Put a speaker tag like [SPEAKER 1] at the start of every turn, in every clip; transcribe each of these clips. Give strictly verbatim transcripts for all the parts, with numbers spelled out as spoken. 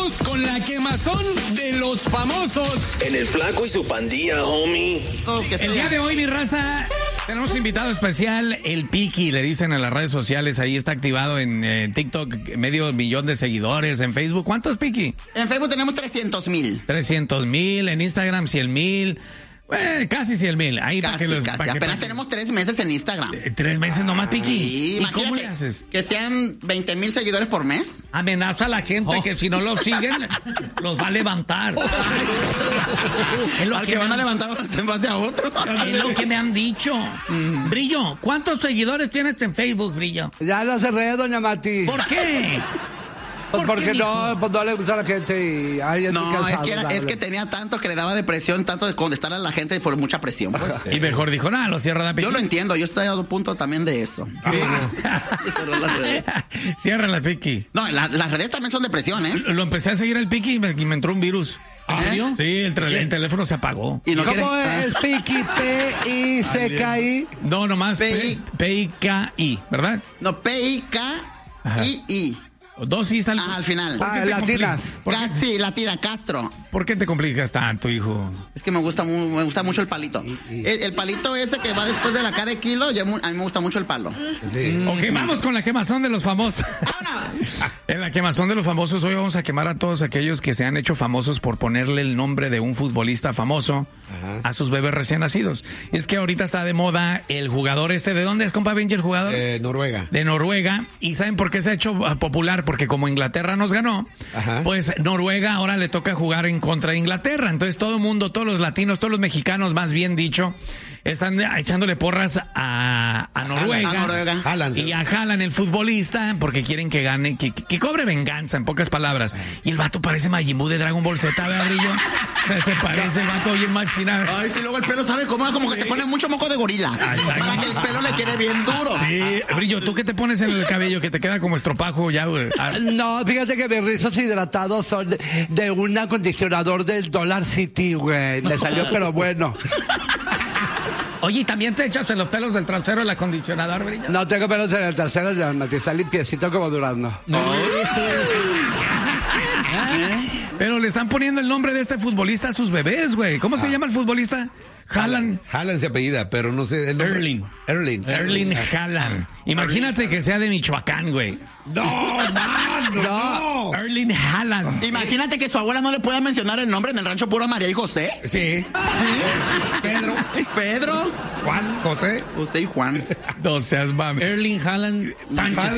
[SPEAKER 1] Vamos con la quemazón de los famosos.
[SPEAKER 2] En el Flaco y su pandilla, homie.
[SPEAKER 1] Oh, el día de hoy, mi raza, tenemos invitado especial, el Piqui, le dicen en las redes sociales. Ahí está activado en eh, TikTok, medio millón de seguidores. En Facebook, ¿cuántos, Piqui?
[SPEAKER 3] En Facebook tenemos trescientos mil.
[SPEAKER 1] trescientos mil, en Instagram cien mil. Bueno, casi cien mil. Ahí
[SPEAKER 3] casi,
[SPEAKER 1] para que los,
[SPEAKER 3] casi.
[SPEAKER 1] para que,
[SPEAKER 3] Apenas
[SPEAKER 1] para...
[SPEAKER 3] tenemos tres meses en Instagram.
[SPEAKER 1] Eh, ¿Tres meses nomás, Piqui?
[SPEAKER 3] Sí,
[SPEAKER 1] ¿Y cómo le haces?
[SPEAKER 3] Que sean veinte mil seguidores por mes.
[SPEAKER 1] Amenaza a la gente oh. que si no los siguen, los va a levantar.
[SPEAKER 3] Es lo Al que, que van han... a levantar en base a otro.
[SPEAKER 1] Es lo que me han dicho. Mm. Brillo, ¿cuántos seguidores tienes en Facebook, Brillo?
[SPEAKER 4] Ya lo cerré, doña Mati.
[SPEAKER 1] ¿Por qué?
[SPEAKER 4] Pues
[SPEAKER 1] ¿Por
[SPEAKER 4] porque
[SPEAKER 1] qué,
[SPEAKER 4] no, pues no le gusta a la gente y ay,
[SPEAKER 3] no,
[SPEAKER 4] cansado,
[SPEAKER 3] es que era, es que tenía tanto que le daba depresión, tanto de contestar a la gente por mucha presión. Pues.
[SPEAKER 1] Y mejor dijo, nada, lo cierra de Piqui.
[SPEAKER 3] Yo lo entiendo, yo estoy a un punto también de eso. Sí.
[SPEAKER 1] Cierra la Piqui.
[SPEAKER 3] No, la, las redes también son depresión, ¿eh?
[SPEAKER 1] Lo, lo empecé a seguir el Piqui y me, y me entró un virus.
[SPEAKER 4] ¿En serio?
[SPEAKER 1] Sí, el, el teléfono se apagó.
[SPEAKER 4] ¿Y no ¿Cómo quiere? Es Piqui? P I C K I.
[SPEAKER 1] No, nomás P I K I, ¿verdad?
[SPEAKER 3] No, P I K I I.
[SPEAKER 1] Dos is al,
[SPEAKER 3] ah, al final.
[SPEAKER 4] Ah, latinas.
[SPEAKER 3] Sí, latina, Castro.
[SPEAKER 1] ¿Por qué te complicas tanto, hijo?
[SPEAKER 3] Es que me gusta, muy, me gusta mucho el palito. Y, y... El, el palito ese que va después de la K de kilo, ya, a mí me gusta mucho el palo.
[SPEAKER 1] Sí. Mm. Ok, vamos con la quemazón de los famosos. En la quemazón de los famosos, hoy vamos a quemar a todos aquellos que se han hecho famosos por ponerle el nombre de un futbolista famoso Ajá. a sus bebés recién nacidos. Es que ahorita está de moda el jugador este. ¿De dónde es, compa Benji, el jugador?
[SPEAKER 5] Eh, Noruega.
[SPEAKER 1] De Noruega. ¿Y saben por qué se ha hecho popular? Porque como Inglaterra nos ganó, Ajá. pues Noruega ahora le toca jugar en contra de Inglaterra. Entonces todo el mundo, todos los latinos, todos los mexicanos, más bien dicho, están echándole porras a, a Noruega,
[SPEAKER 3] a Noruega.
[SPEAKER 1] Haaland, y a Haaland, el futbolista, porque quieren que gane, que, que cobre venganza, en pocas palabras. Y el vato parece Majin Buu de Dragon Ball Z, ¿verdad, Brillo? O sea, se parece el vato bien machinado.
[SPEAKER 3] Ay, sí, luego el pelo, ¿sabe cómo? Como sí. que te pone mucho moco de gorila. Exacto. Para que el pelo le quede bien duro.
[SPEAKER 1] Sí, Brillo, ¿tú qué te pones en el cabello que te queda como estropajo ya, güey?
[SPEAKER 4] No, fíjate que mis rizos hidratados son de, de un acondicionador del Dollar City, güey. Me salió, pero bueno.
[SPEAKER 1] Oye, ¿y también te echas en los pelos del trasero el acondicionador, Brillo?
[SPEAKER 4] No tengo pelos en el trasero, ya, Mati. Está limpiecito como durazno. No.
[SPEAKER 1] Pero le están poniendo el nombre de este futbolista a sus bebés, güey. ¿Cómo ah. se llama el futbolista? Haaland.
[SPEAKER 5] Haaland se apellida, pero no sé. El
[SPEAKER 1] Erling.
[SPEAKER 5] Erling.
[SPEAKER 1] Erling Haaland. Imagínate Erling. que sea de Michoacán, güey.
[SPEAKER 5] No, no, no.
[SPEAKER 1] Erling Haaland.
[SPEAKER 3] Imagínate que su abuela no le pueda mencionar el nombre en el rancho puro María y José.
[SPEAKER 5] Sí.
[SPEAKER 3] Sí. Pedro. Pedro.
[SPEAKER 5] Juan, José.
[SPEAKER 3] José y Juan.
[SPEAKER 1] No seas mami.
[SPEAKER 6] Erling Haaland Sánchez.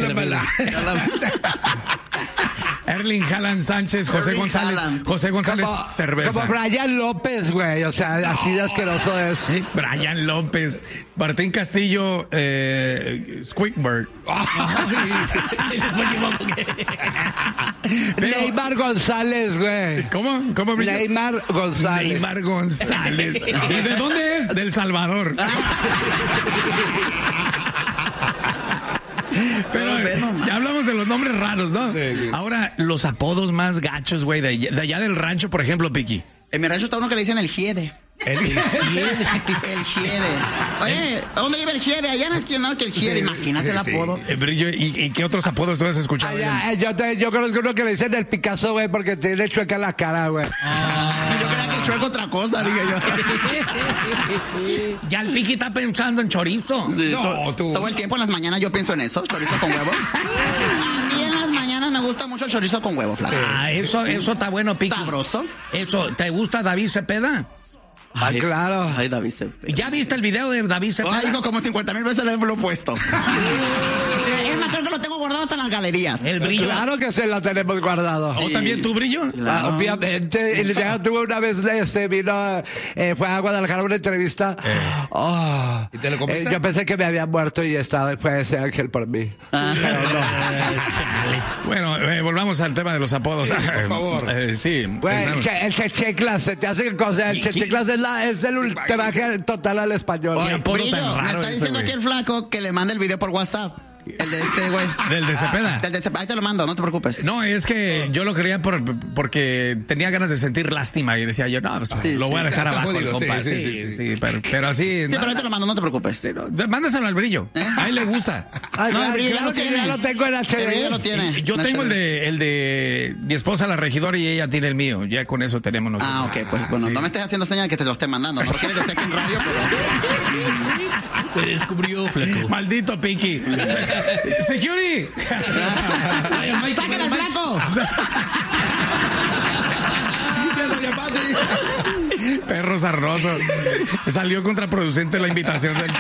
[SPEAKER 1] Erling Haaland Sánchez, José
[SPEAKER 3] Erling
[SPEAKER 1] González,
[SPEAKER 3] Haaland.
[SPEAKER 1] José González
[SPEAKER 4] como,
[SPEAKER 1] Cerveza.
[SPEAKER 4] Como Brian López, güey, o sea, no. así de asqueroso es.
[SPEAKER 1] Brian López, Martín Castillo, eh, Squidward.
[SPEAKER 4] Neymar González, güey.
[SPEAKER 1] ¿Cómo? ¿Cómo brilla?
[SPEAKER 4] Neymar González.
[SPEAKER 1] Neymar González. ¿Y de dónde es? Del Salvador. Pero ya hablamos de los nombres raros, ¿no? Sí, sí. Ahora, los apodos más gachos, güey, de, de allá del rancho, por ejemplo, Piqui.
[SPEAKER 3] En mi rancho está uno que le dicen el Giede.
[SPEAKER 1] El Giede.
[SPEAKER 3] El Giede. Oye, ¿a dónde iba el Giede? Allá en la esquina, que el Giede. Sí, imagínate sí, el apodo.
[SPEAKER 1] Sí. Brillo, ¿y, ¿y qué otros apodos tú has escuchado?
[SPEAKER 4] Allá, yo, te, yo conozco uno que le dicen el Picasso, güey, porque tiene chueca la cara, güey.
[SPEAKER 3] Ah. Yo creía que el chueco otra cosa, dije yo.
[SPEAKER 1] Ya el Piqui está pensando en chorizo.
[SPEAKER 3] Sí, no, to, tú. Todo el tiempo en las mañanas yo pienso en eso, chorizo con huevo. A mí en las mañanas me gusta mucho el chorizo con huevo, Flavio.
[SPEAKER 1] Ah, eso, eso está bueno, Piqui.
[SPEAKER 3] Sabroso.
[SPEAKER 1] Eso, ¿te gusta David Cepeda?
[SPEAKER 4] Ay, ah, claro.
[SPEAKER 3] Ay, David Cepeda.
[SPEAKER 1] ¿Ya viste el video de David Cepeda?
[SPEAKER 3] Ay, hijo, como cincuenta mil veces le he puesto. Es más, creo que lo tengo guardado hasta en las galerías.
[SPEAKER 1] El Brillo.
[SPEAKER 4] Claro que se lo tenemos guardado.
[SPEAKER 1] ¿O sí. también tu Brillo?
[SPEAKER 4] Claro. Ah, obviamente. Y ya tuve una vez, este, vino, eh, fue a Guadalajara a una entrevista. Eh. Oh, ¿Y te lo eh, yo pensé que me había muerto y estaba, fue ese ángel por mí. Ah. Pero no.
[SPEAKER 1] Bueno, eh, volvamos al tema de los apodos.
[SPEAKER 5] Sí, por favor.
[SPEAKER 1] Eh, sí.
[SPEAKER 4] Bueno, el, che, el Checheclas, se te hace cosa. El Checheclas es, la, es el ultraje total al español.
[SPEAKER 3] Oye, Brillo, me está diciendo ese, aquí el flaco que le mande el video por WhatsApp. El de este, güey.
[SPEAKER 1] Del de Cepeda.
[SPEAKER 3] Del de Cepeda. Ahí te lo mando, no te preocupes.
[SPEAKER 1] No, es que yo lo quería por, porque tenía ganas de sentir lástima y decía yo, no, pues
[SPEAKER 3] Sí,
[SPEAKER 1] lo
[SPEAKER 3] sí,
[SPEAKER 1] voy a dejar
[SPEAKER 5] está
[SPEAKER 1] abajo,
[SPEAKER 5] jodido,
[SPEAKER 1] el compa.
[SPEAKER 5] sí,
[SPEAKER 1] Sí,
[SPEAKER 5] sí,
[SPEAKER 1] sí,
[SPEAKER 5] sí,
[SPEAKER 1] sí, pero, pero así.
[SPEAKER 3] Sí, pero ahí te lo mando, no te preocupes.
[SPEAKER 1] Mándaselo al brillo. A él le gusta.
[SPEAKER 4] Ay,
[SPEAKER 3] No, el
[SPEAKER 4] ay,
[SPEAKER 3] brillo ya
[SPEAKER 4] claro
[SPEAKER 3] lo
[SPEAKER 4] que
[SPEAKER 3] tiene.
[SPEAKER 4] ya lo tengo en H
[SPEAKER 3] El brillo ya lo
[SPEAKER 4] D.
[SPEAKER 3] tiene.
[SPEAKER 1] Yo
[SPEAKER 3] No,
[SPEAKER 1] tengo el
[SPEAKER 3] chévere.
[SPEAKER 1] de el de mi esposa, la regidora, y ella tiene el mío. Ya con eso tenemos nosotros.
[SPEAKER 3] Ah, ok, pues bueno,
[SPEAKER 1] Sí.
[SPEAKER 3] no me estés haciendo señal que te lo esté mandando. No lo quieres decir aquí en radio, pero.
[SPEAKER 6] Te descubrió, flaco.
[SPEAKER 1] Maldito Piki. Security.
[SPEAKER 6] Ay, Mike,
[SPEAKER 3] ¡Sácale al
[SPEAKER 6] Mike.
[SPEAKER 3] flaco!
[SPEAKER 1] Perro sarnoso. Salió contraproducente la invitación del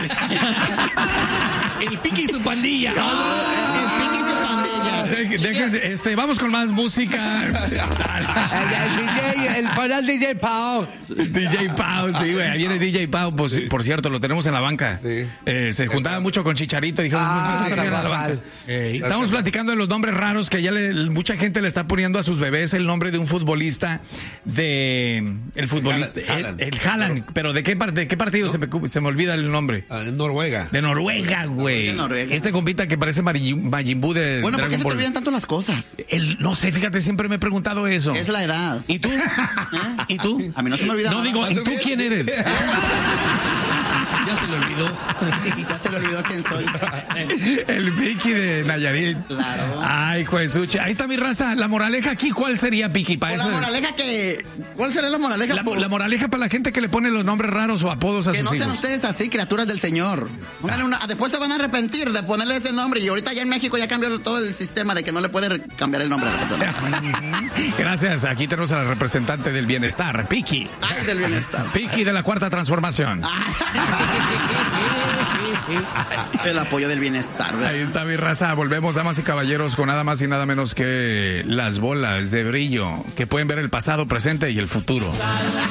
[SPEAKER 6] El Piqui y su pandilla.
[SPEAKER 3] El Piqui y su pandilla.
[SPEAKER 1] Dejen- este, vamos con más música.
[SPEAKER 4] El, el D J, el pon al D J Pau.
[SPEAKER 1] D J Pau, sí, güey. Ahí viene D J Pau. Pues, por cierto, lo tenemos en la banca.
[SPEAKER 5] Sí.
[SPEAKER 1] Eh, se juntaba mucho con Chicharito. Dijo,
[SPEAKER 4] Ah,
[SPEAKER 1] "Vamos a ir a la
[SPEAKER 4] Carvajal.
[SPEAKER 1] banca". Eh, estamos platicando de los nombres raros que ya le- mucha gente le está poniendo a sus bebés el nombre de un futbolista de el futbolista el,
[SPEAKER 5] Haaland.
[SPEAKER 1] el Haaland. Pero ¿de qué parte, de qué partido se, me, se me olvida el nombre?
[SPEAKER 5] Ah, en Noruega.
[SPEAKER 1] De Noruega, güey.
[SPEAKER 3] De Noruega.
[SPEAKER 1] Este compita que parece Majin Majin Buu de
[SPEAKER 3] Bueno, ¿por qué
[SPEAKER 1] Dragon
[SPEAKER 3] se te
[SPEAKER 1] Ball.
[SPEAKER 3] olvidan tanto las cosas?
[SPEAKER 1] El- no sé, fíjate, siempre me he preguntado eso.
[SPEAKER 3] Es la edad.
[SPEAKER 1] ¿Y tú? ¿Y tú?
[SPEAKER 3] A mí no se me olvida
[SPEAKER 1] No
[SPEAKER 3] nada.
[SPEAKER 1] digo, ¿y tú quién eres?
[SPEAKER 6] Ya se le olvidó.
[SPEAKER 3] Ya se le olvidó quién soy.
[SPEAKER 1] El Piki de Nayarit.
[SPEAKER 3] Claro.
[SPEAKER 1] Ay, hijo de suche. Ahí está mi raza. La moraleja aquí, ¿cuál sería, Piki? Para
[SPEAKER 3] Por la
[SPEAKER 1] eso.
[SPEAKER 3] moraleja que... ¿Cuál será la moraleja?
[SPEAKER 1] La,
[SPEAKER 3] Por-
[SPEAKER 1] la moraleja para la gente que le pone los nombres raros o apodos a
[SPEAKER 3] Que
[SPEAKER 1] sus
[SPEAKER 3] no sean
[SPEAKER 1] hijos.
[SPEAKER 3] ustedes así, criaturas del Señor. Pónganle una- después se van a arrepentir de ponerle ese nombre. Y ahorita ya en México ya cambió todo el sistema de que no le puede cambiar el nombre a la persona.
[SPEAKER 1] Gracias. Aquí tenemos a la representante del bienestar, Piki.
[SPEAKER 3] Ay, del bienestar.
[SPEAKER 1] Piki de la Cuarta Transformación.
[SPEAKER 3] El apoyo del bienestar, ¿verdad?
[SPEAKER 1] Ahí está mi raza. Volvemos, damas y caballeros, con nada más y nada menos que las bolas de brillo que pueden ver el pasado, presente y el futuro.